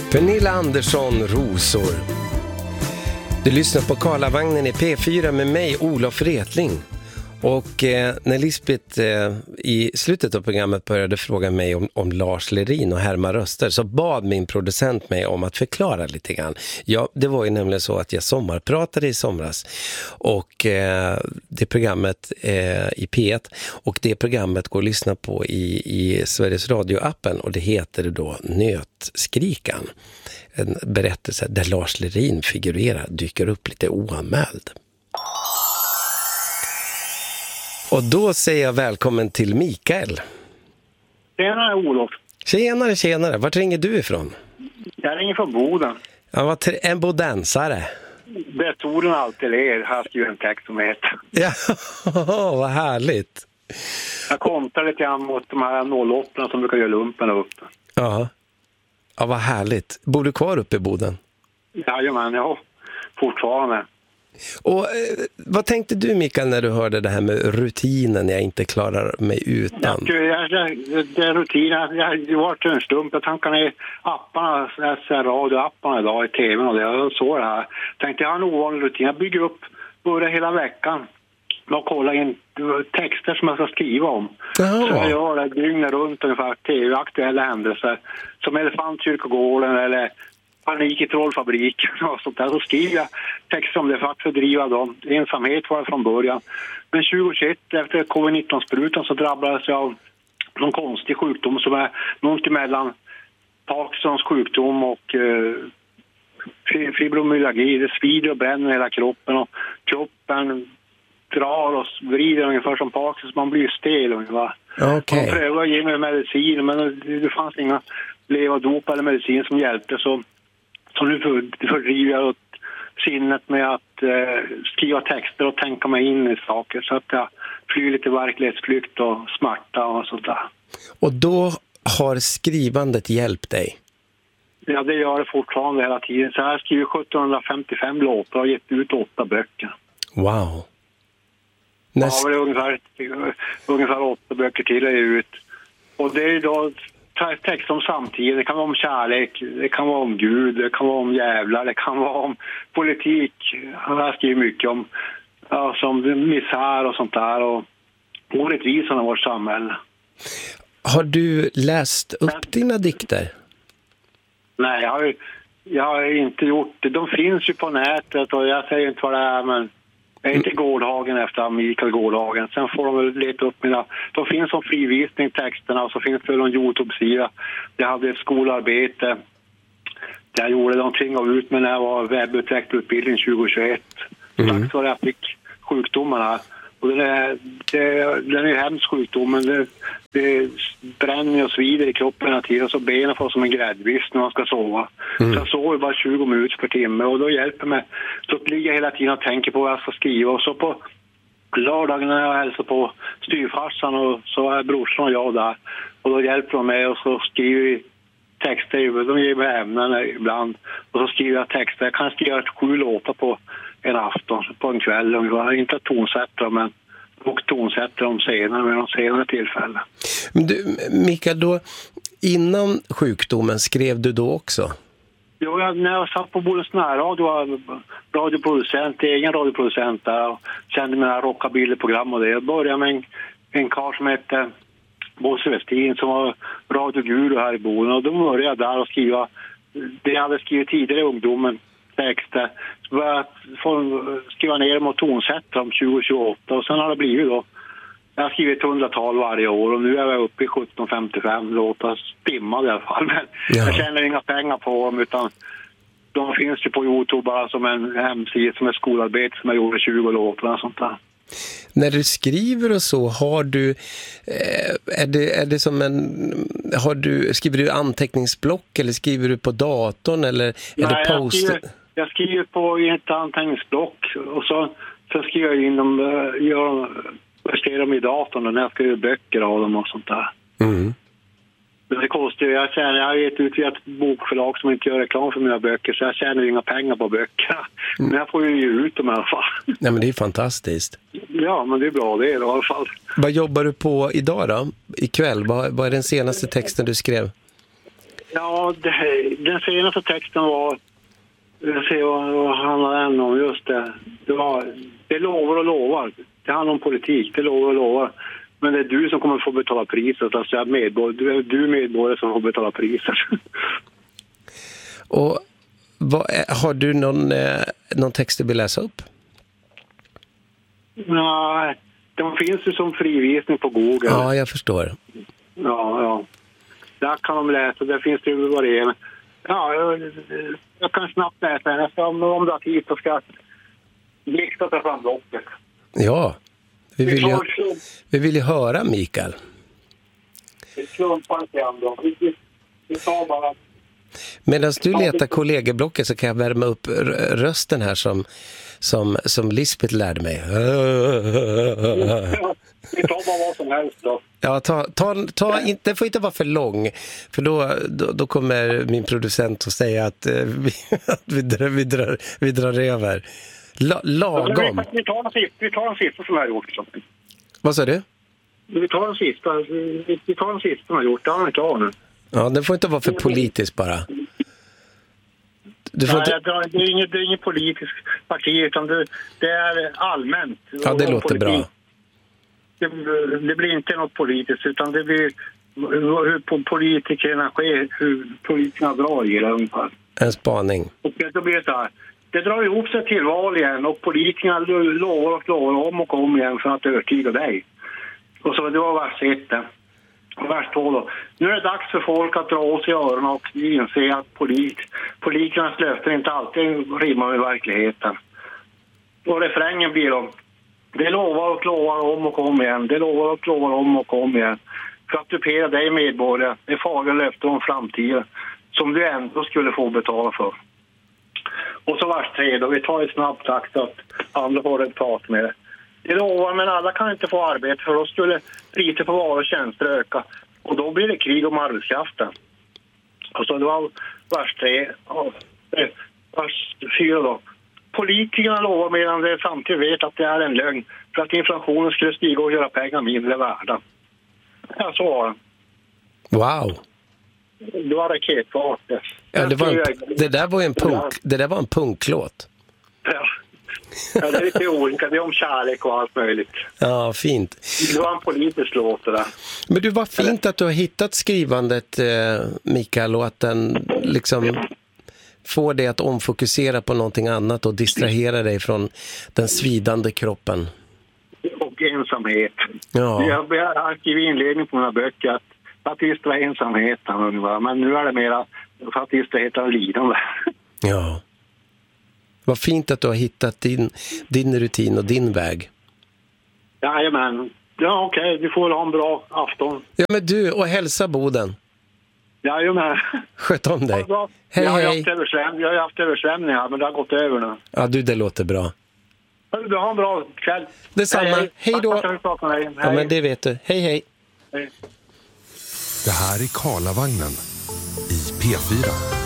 Pernilla Andersson, Rosor. Du lyssnar på Karlavagnen i P4 med mig, Olof Retling. Och när Lisbeth i slutet av programmet började fråga mig om Lars Lerin och Herman Röster, så bad min producent mig om att förklara lite grann. Ja, det var ju nämligen så att jag sommarpratade i somras, och det programmet i P1, och det programmet går att lyssna på i Sveriges Radio-appen, och det heter då Nötskrikan. En berättelse där Lars Lerin figurerar, dyker upp lite oanmäld. Och då säger jag välkommen till Mikael. Tjenare Olof. Tjenare. Vart ringer du ifrån? Jag ringer från Boden. Ja, en bodensare. Där solen alltid ler, har skrivit en text som heter. Ja, vad härligt. Jag kontrar lite grann mot de här 08 som brukar göra lumpen upp. Ja, vad härligt. Bor du kvar uppe i Boden? Jajamän, ja. Fortfarande. Och vad tänkte du, Mikael, när du hörde det här med rutinen jag inte klarar mig utan? Det är rutinen. Jag var en stump. Jag tankade ner apparna, radioapparna idag i tvn, och jag såg det här. Tänkte jag har en ovanlig rutin. Jag bygger upp både hela veckan och kollar in texter som jag ska skriva om. Jaha. Så jag gör det dygnet runt ungefär tv-aktuella händelser. Som Elefantkyrkogården eller Panik i Trollfabriken och sånt där. Så skriver jag texter om det för att fördriva dem. Ensamhet var det från början. Men 2021 efter covid-19-sprutan så drabbades jag av någon konstig sjukdom som är något emellan Parkinsons sjukdom och fibromyalgi. Det svider och bränner hela kroppen, och kroppen drar och vrider ungefär som Parkinson. Man blir stel ungefär. Okay. Jag prövade att ge mig medicin, men det fanns inga levadop eller medicin som hjälpte, så nu fördriver jag sinnet med att skriva texter och tänka mig in i saker, så att jag flyr lite verklighetsflykt och smärta och sånt där. Och då har skrivandet hjälpt dig? Ja, det gör det fortfarande hela tiden. Så jag har skrivit 1755 låtar och gett ut 8 böcker. Wow. Ja, det är ungefär 8 böcker till jag ut. Och det är då text om samtiden. Det kan vara om kärlek, det kan vara om Gud, det kan vara om jävlar, det kan vara om politik. Jag har skrivit mycket om som misär och sånt där, och orättvisan i vårt samhälle. Har du läst upp dina dikter? Nej, jag har inte gjort det. De finns ju på nätet, och jag säger inte vad det är, men jag är inte Gårdhagen efter Mikael Gårdhagen. Sen får de väl leta upp mina. De finns som frivisning texterna, och så finns det någon YouTube-sida. Jag hade ett skolarbete. Jag gjorde någonting av ut med när jag var webbutvecklarutbildning 2021. Tack så jag fick sjukdomarna. Och den är ju hemsk sjukdomen. Det bränner och svider i kroppen hela tiden, och så benen får som en gräddvisk när man ska sova. Så jag sover bara 20 minuter per timme, och då hjälper mig. Så ligger jag hela tiden och tänker på vad jag ska skriva. Och så på lördagen när jag hälsar på styrfarsan, och så är brorsan och jag där. Och då hjälper de mig, och så skriver vi texter. De ger mig ämnen ibland. Och så skriver jag texter. Jag kan skriva 7 låtar på en afton, på en kväll. Inte tonsättare, men och tonsätter dem senare med de senare tillfällen. Men du, Mikael, då innan sjukdomen skrev du då också? Jo, när jag satt på Bodens närradio var radioproducent, egen radioproducent där, och kände mina rockabilly-program och det. Jag började med en karl som hette Bosse Westin som var radioguru här i Boden, och då började jag där och skriva det jag hade skrivit tidigare i ungdomen, texter. Så började jag skriva ner dem och tonsätta dem 2028, och sen har det blivit då. Jag har skrivit 100-tal varje år, och nu är jag uppe i 1755 låtar, stimmade i alla fall. Men jag tjänar inga pengar på dem, utan de finns ju på YouTube bara som en hemsida, som ett skolarbete som jag gjorde 20 låtar och sånt där. När du skriver och så, har du är det som skriver du anteckningsblock, eller skriver du på datorn, eller är det post? Jag skriver på ett anteckningsblock, och så skriver jag in dem, förstår dem i datorn när jag skriver böcker av dem och sånt där. Men det kostar ju, jag har gett ut via ett bokförlag som inte gör reklam för mina böcker, så jag tjänar inga pengar på böckerna. Men jag får ju ge ut dem i alla fall. Nej, men det är fantastiskt. Ja, men det är bra det i alla fall. Vad jobbar du på idag då? Ikväll? Vad är den senaste texten du skrev? Ja, den senaste texten var... Jag ser vad handlar den om, just det. Det lovar och lovar. Det handlar om politik, det lovar och lovar. Men det är du som kommer få betala priset. Alltså jag är du medborgare som får betala priset. Och har du någon text du vill läsa upp? Nej, de finns ju som frivisning på Google. Ja, jag förstår. Ja. Där kan de läsa, där finns det ju vad det är. Ja, jag kan snabbt läsa den. Om du har tid så ska jag blixta ta fram blocket. Ja, vi vill ju höra Mikael. Vi slumpar inte ändå. Vi tar bara... Medan du letar kollegieblocket så kan jag värma upp rösten här som Lisbeth lärde mig. Vi tar bara vad som helst då. Ja, det får inte vara för lång, för då kommer min producent att säga att vi drar över. Lagom. Vi tar en sista som jag har gjort. Vad sa du? Vi tar en sista som jag har gjort. Det har jag klar nu. Ja, den får inte vara för politisk bara. Det är inget politiskt parti, utan det är allmänt. Ja, det låter bra. Det blir inte något politiskt, utan det blir hur politikerna sker, hur politikerna drar i det ungefär. En spaning. Och då blir det så här. Det drar ihop sig till val igen och politikerna lovar om och om igen för att övertyga dig. Och så det var vers 1. Vers 2 då. Nu är det dags för folk att dra oss i öronen och inse att politikernas löften inte alltid rimmar med verkligheten. Och refrängen blir då: det lovar och lovar om och om igen. Det lovar och lovar om och om igen. För att dupera dig medborgare är farliga löften om framtiden som du ändå skulle få betala för. Och så vers 3 då. Vi tar ett snabbt takt så att andra får ett prat med det. Det lovar, men alla kan inte få arbete, för då skulle priset på varor och tjänster öka. Och då blir det krig om arbetskraften. Och så det var vers 3. Vers 4 då. Politikerna lovar medan de samtidigt vet att det är en lögn. För att inflationen skulle stiga och göra pengar mindre värda. Ja, så var det. Wow. Det var raketfart. Ja, det där var en punklåt. Ja. Ja, det är lite olika. Det är om kärlek och allt möjligt. Ja, fint. Det var en politisk låt det där. Men du, var fint att du har hittat skrivandet, Mikael, och att den liksom får dig att omfokusera på någonting annat och distrahera dig från den svidande kroppen. Och ensamhet. Ja. Jag har skrivit inledning på mina böcker att distrahera ensamheten. Men nu är det mera för att distrahera lidande. Ja. Vad fint att du har hittat din rutin och din väg. Jajamän. Ja, okej. Du får ha en bra afton. Ja, men du, och hälsa Boden. Jajamän. Sköt om dig. Ja, hej, jag har hej. haft översvämningar, men det har gått över nu. Ja, du, det låter bra. Du har en bra kväll. Detsamma. Hej då. Hej. Ja, men det vet du. Hej, hej. Hej. Det här är Karlavagnen i P4.